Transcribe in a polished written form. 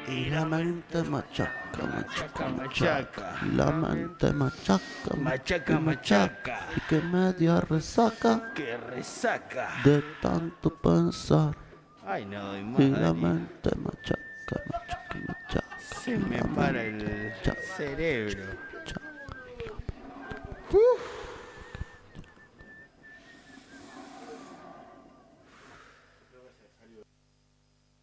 Y la mente machaca, machaca, machaca. machaca. La mente machaca, Machaca, machaca. Y que media resaca Que resaca. de tanto pensar. Ay, no doy Y la más. mente machaca, machaca, machaca. Se me La para mente el machaca, cerebro. machaca.